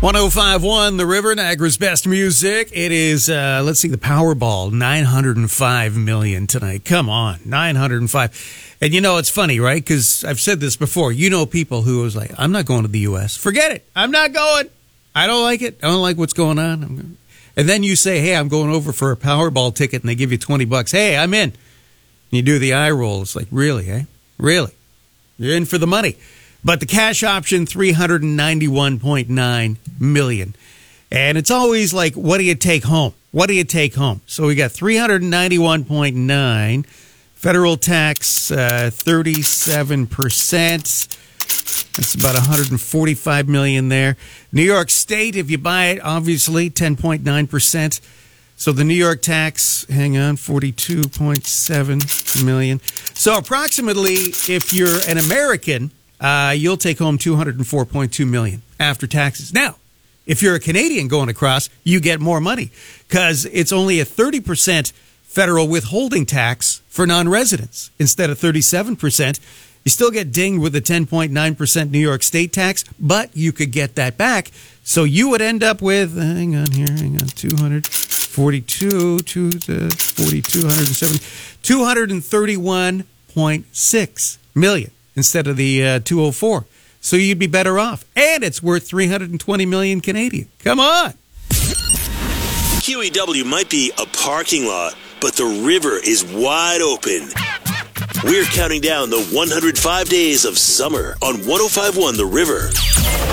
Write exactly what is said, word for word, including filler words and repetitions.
one oh five point one The River, Niagara's best music. It is, uh, let's see, the Powerball, nine hundred five million dollars tonight. Come on, nine hundred five. And you know, it's funny, right? Because I've said this before. You know people who was like, I'm not going to the U S. Forget it. I'm not going. I don't like it. I don't like what's going on. I'm going. And then you say, hey, I'm going over for a Powerball ticket, and they give you twenty bucks. Hey, I'm in. And you do the eye roll. It's like, really, eh? Really? You're in for the money. But the cash option, three hundred ninety-one point nine million dollars. And it's always like, what do you take home? What do you take home? So we got three hundred ninety-one point nine. Federal tax, uh, thirty-seven percent. That's about one hundred forty-five million dollars there. New York State, if you buy it, obviously, ten point nine percent. So the New York tax, hang on, forty-two point seven million dollars. So approximately, if you're an American, Uh, you'll take home two hundred four point two million dollars after taxes. Now, if you're a Canadian going across, you get more money because it's only a thirty percent federal withholding tax for non-residents instead of thirty-seven percent. You still get dinged with the ten point nine percent New York State tax, but you could get that back. So you would end up with, hang on here, hang on, two hundred forty-two, two, forty-two, one hundred seventy, two hundred thirty-one point six million dollars. Instead of the uh, two oh four. So you'd be better off. And it's worth three hundred twenty million Canadian. Come on. Q E W might be a parking lot, but the river is wide open. We're counting down the one hundred five days of summer on one oh five point one The River.